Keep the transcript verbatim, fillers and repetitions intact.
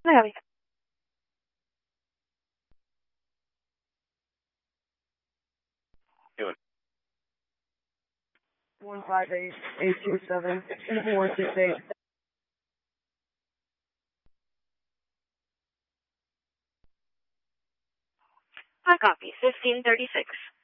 I copy. Doing. One five eight eight two seven four six eight. I copy. Fifteen thirty six.